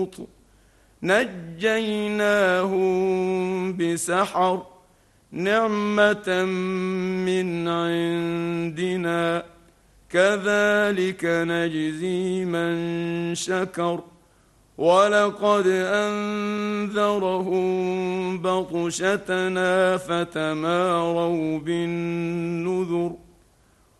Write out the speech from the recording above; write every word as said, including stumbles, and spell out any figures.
نجيناهم بسحر نعمة من عندنا كذلك نجزي من شكر ولقد أنذرهم بطشتنا فتماروا بالنذر